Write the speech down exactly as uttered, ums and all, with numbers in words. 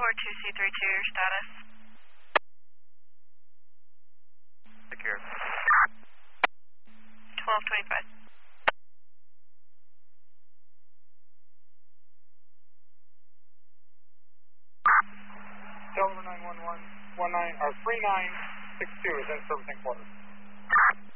four two C three two, your status. Secure. twelve twenty-five. Delta nine one one, one nine, or three nine six two is in servicing quarters.